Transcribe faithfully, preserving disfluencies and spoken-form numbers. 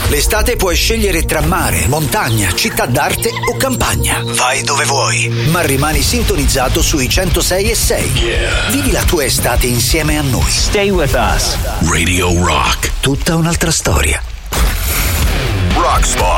L'estate puoi scegliere tra mare, montagna, città d'arte o campagna. Vai dove vuoi, ma rimani sintonizzato sui centosei e sei. Yeah. Vivi la tua estate insieme a noi. Stay with us. Radio Rock. Tutta un'altra storia. Rock Spot.